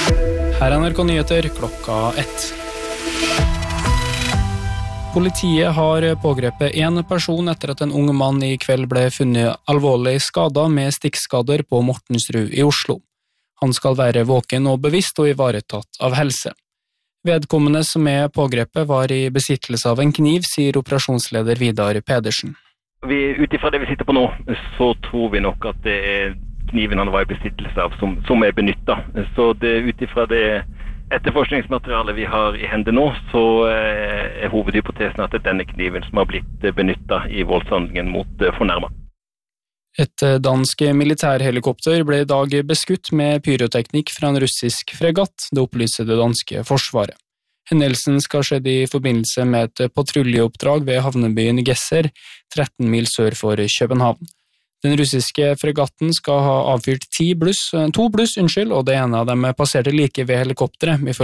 Her er NRK Nyheter klokka 1. Politiet har pågrepet en person etter at en ung mann i kveld ble funnet alvorlig skadet med stikkskader på Mortensrud i Oslo. Han skal være våken og bevisst og ivaretatt av helse. Vedkommende som er pågrepet var i besittelse av en kniv, sier operasjonsleder Vidar Pedersen. Utifra det vi sitter på nå, så tror vi nok at det er kniven han var i besittelse av som er benyttet. Så utifra det etterforskningsmaterialet vi har i hendene nå, så er hovedhypotesen at det er denne kniven som har blitt benyttet i voldshandlingen mot fornærmet. Et dansk militærhelikopter ble i dag beskutt med pyroteknikk fra en russisk fregatt, det opplyser det danske forsvaret. Hendelsen skal skje i forbindelse med et patruljeoppdrag ved havnebyen Gesser, 13 mil sør for København. Den russiske fregatten skal ha avfyrt 2 bluss, og det ene av dem passerte like ved helikopteret, ifølge